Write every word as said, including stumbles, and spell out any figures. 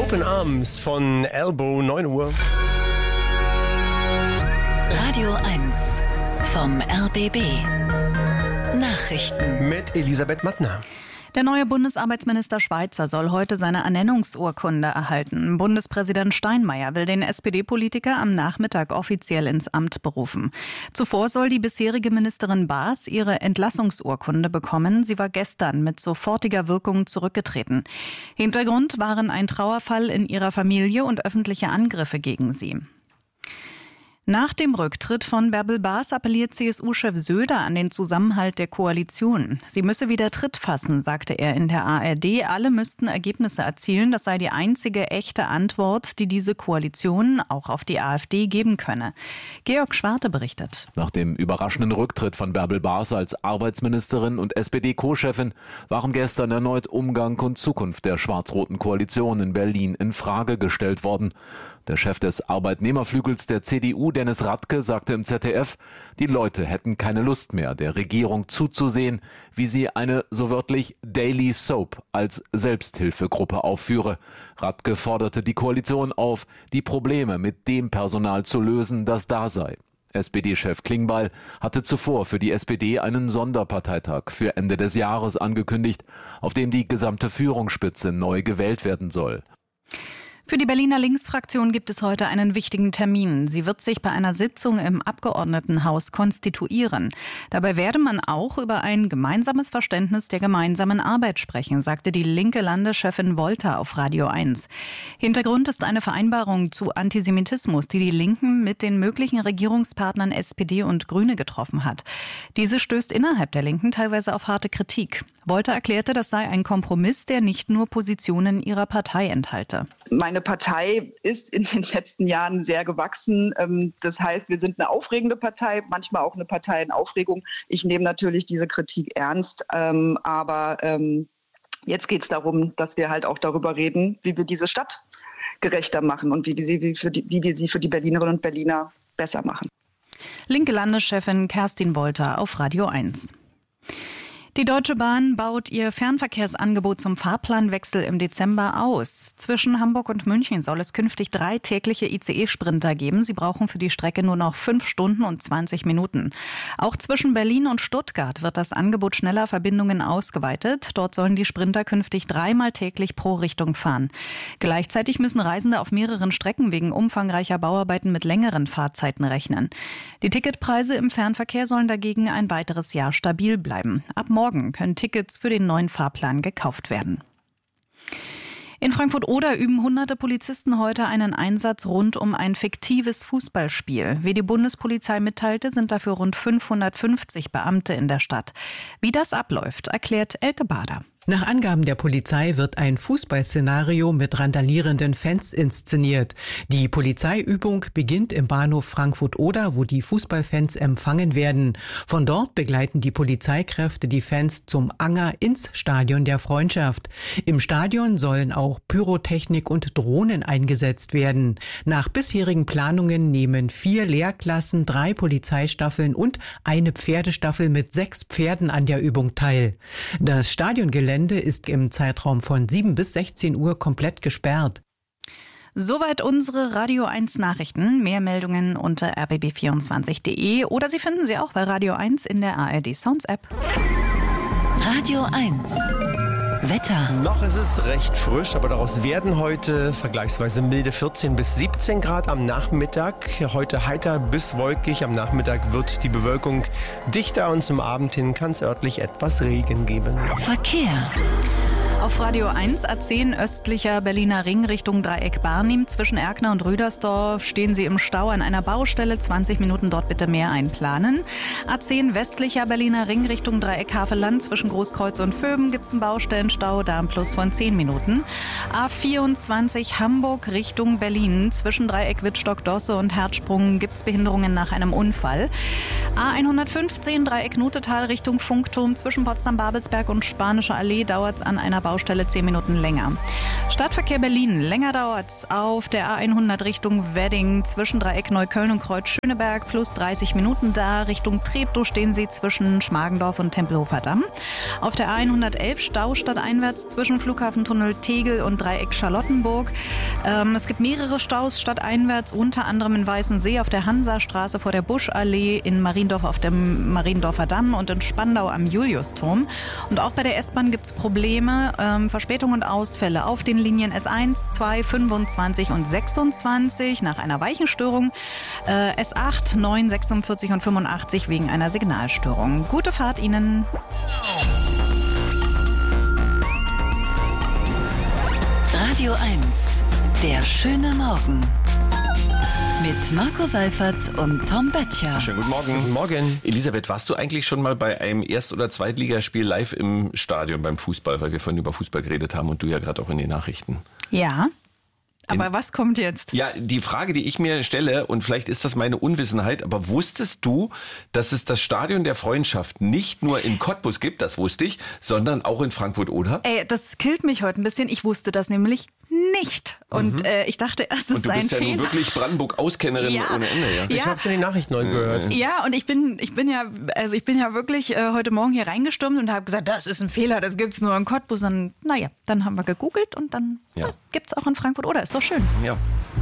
Open Arms von Elbow, neun Uhr. Radio eins vom R B B. Nachrichten mit Elisabeth Mattner. Der neue Bundesarbeitsminister Schweizer soll heute seine Ernennungsurkunde erhalten. Bundespräsident Steinmeier will den S P D-Politiker am Nachmittag offiziell ins Amt berufen. Zuvor soll die bisherige Ministerin Baas ihre Entlassungsurkunde bekommen. Sie war gestern mit sofortiger Wirkung zurückgetreten. Hintergrund waren ein Trauerfall in ihrer Familie und öffentliche Angriffe gegen sie. Nach dem Rücktritt von Bärbel Baas appelliert C S U-Chef Söder an den Zusammenhalt der Koalition. Sie müsse wieder Tritt fassen, sagte er in der A R D. Alle müssten Ergebnisse erzielen. Das sei die einzige echte Antwort, die diese Koalition auch auf die AfD geben könne. Georg Schwarte berichtet. Nach dem überraschenden Rücktritt von Bärbel Baas als Arbeitsministerin und S P D-Co-Chefin waren gestern erneut Umgang und Zukunft der schwarz-roten Koalition in Berlin in Frage gestellt worden. Der Chef des Arbeitnehmerflügels der C D U, Dennis Radke, sagte im Z D F, die Leute hätten keine Lust mehr, der Regierung zuzusehen, wie sie eine, so wörtlich, Daily Soap als Selbsthilfegruppe aufführe. Radke forderte die Koalition auf, die Probleme mit dem Personal zu lösen, das da sei. S P D-Chef Klingbeil hatte zuvor für die S P D einen Sonderparteitag für Ende des Jahres angekündigt, auf dem die gesamte Führungsspitze neu gewählt werden soll. Für die Berliner Linksfraktion gibt es heute einen wichtigen Termin. Sie wird sich bei einer Sitzung im Abgeordnetenhaus konstituieren. Dabei werde man auch über ein gemeinsames Verständnis der gemeinsamen Arbeit sprechen, sagte die linke Landeschefin Wolter auf Radio eins. Hintergrund ist eine Vereinbarung zu Antisemitismus, die die Linken mit den möglichen Regierungspartnern S P D und Grüne getroffen hat. Diese stößt innerhalb der Linken teilweise auf harte Kritik. Wolter erklärte, das sei ein Kompromiss, der nicht nur Positionen ihrer Partei enthalte. Meine Partei ist in den letzten Jahren sehr gewachsen. Das heißt, wir sind eine aufregende Partei, manchmal auch eine Partei in Aufregung. Ich nehme natürlich diese Kritik ernst, aber jetzt geht es darum, dass wir halt auch darüber reden, wie wir diese Stadt gerechter machen und wie wir sie für die, wie wir sie für die Berlinerinnen und Berliner besser machen. Linke Landeschefin Kerstin Wolter auf Radio eins. Die Deutsche Bahn baut ihr Fernverkehrsangebot zum Fahrplanwechsel im Dezember aus. Zwischen Hamburg und München soll es künftig drei tägliche I C E-Sprinter geben. Sie brauchen für die Strecke nur noch fünf Stunden und zwanzig Minuten. Auch zwischen Berlin und Stuttgart wird das Angebot schneller Verbindungen ausgeweitet. Dort sollen die Sprinter künftig dreimal täglich pro Richtung fahren. Gleichzeitig müssen Reisende auf mehreren Strecken wegen umfangreicher Bauarbeiten mit längeren Fahrzeiten rechnen. Die Ticketpreise im Fernverkehr sollen dagegen ein weiteres Jahr stabil bleiben. Ab morgen können Tickets für den neuen Fahrplan gekauft werden. In Frankfurt-Oder üben hunderte Polizisten heute einen Einsatz rund um ein fiktives Fußballspiel. Wie die Bundespolizei mitteilte, sind dafür rund fünfhundertfünfzig Beamte in der Stadt. Wie das abläuft, erklärt Elke Bader. Nach Angaben der Polizei wird ein Fußballszenario mit randalierenden Fans inszeniert. Die Polizeiübung beginnt im Bahnhof Frankfurt-Oder, wo die Fußballfans empfangen werden. Von dort begleiten die Polizeikräfte die Fans zum Anger ins Stadion der Freundschaft. Im Stadion sollen auch Pyrotechnik und Drohnen eingesetzt werden. Nach bisherigen Planungen nehmen vier Lehrklassen, drei Polizeistaffeln und eine Pferdestaffel mit sechs Pferden an der Übung teil. Das Stadiongelände ist im Zeitraum von sieben bis sechzehn Uhr komplett gesperrt. Soweit unsere Radio eins Nachrichten. Mehr Meldungen unter r b b vierundzwanzig punkt d e oder Sie finden sie auch bei Radio eins in der A R D Sounds App. Radio eins Wetter. Noch ist es recht frisch, aber daraus werden heute vergleichsweise milde vierzehn bis siebzehn Grad am Nachmittag. Heute heiter bis wolkig. Am Nachmittag wird die Bewölkung dichter und zum Abend hin kann es örtlich etwas Regen geben. Verkehr. Auf Radio eins A zehn östlicher Berliner Ring Richtung Dreieck Barnim. Zwischen Erkner und Rüdersdorf stehen Sie im Stau an einer Baustelle. zwanzig Minuten dort bitte mehr einplanen. A zehn westlicher Berliner Ring Richtung Dreieck Havelland. Zwischen Großkreuz und Vöben gibt es einen Baustellenstau, da ein Plus von zehn Minuten. A vierundzwanzig Hamburg Richtung Berlin. Zwischen Dreieck Wittstock-Dosse und Herzsprung gibt es Behinderungen nach einem Unfall. A hundertfünfzehn Dreieck Nutetal Richtung Funkturm. Zwischen Potsdam-Babelsberg und Spanische Allee dauert es an einer Baustelle Baustelle zehn Minuten länger. Stadtverkehr Berlin, länger dauert's auf der A hundert Richtung Wedding zwischen Dreieck Neukölln und Kreuz Schöneberg plus dreißig Minuten da. Richtung Treptow stehen Sie zwischen Schmargendorf und Tempelhofer Damm. Auf der A hundertelf Stau stadteinwärts zwischen Flughafentunnel Tegel und Dreieck Charlottenburg. Ähm, es gibt mehrere Staus stadteinwärts, unter anderem in Weißensee auf der Hansastraße vor der Buschallee, in Mariendorf auf dem Mariendorfer Damm und in Spandau am Juliusturm. Und auch bei der S-Bahn gibt es Probleme, ähm, Verspätungen und Ausfälle auf den Linien S eins, zwei, fünfundzwanzig und sechsundzwanzig nach einer Weichenstörung, äh, S acht, neun, sechsundvierzig und fünfundachtzig wegen einer Signalstörung. Gute Fahrt Ihnen. Radio eins, der schöne Morgen. Mit Marco Seifert und Tom Böttcher. Schönen guten Morgen. Guten Morgen. Elisabeth, warst du eigentlich schon mal bei einem Erst- oder Zweitligaspiel live im Stadion beim Fußball, weil wir vorhin über Fußball geredet haben und du ja gerade auch in den Nachrichten? Ja. Aber was kommt jetzt? Ja, die Frage, die ich mir stelle, und vielleicht ist das meine Unwissenheit, aber wusstest du, dass es das Stadion der Freundschaft nicht nur in Cottbus gibt, das wusste ich, sondern auch in Frankfurt-Oder? Ey, das killt mich heute ein bisschen. Ich wusste das nämlich nicht. Und mhm. äh, ich dachte erst, es und du sei ein bist ja Fehler. nun wirklich Brandenburg-Auskennerin ja. ohne Ende. Ja. Ich ja. habe es in den Nachrichten heute gehört. Ja, und ich bin, ich bin ja, also ich bin ja wirklich äh, heute Morgen hier reingestürmt und habe gesagt, das ist ein Fehler, das gibt's nur in Cottbus. Und naja, dann haben wir gegoogelt und dann ja. ja, gibt's auch in Frankfurt. Oder ist doch schön. Ja.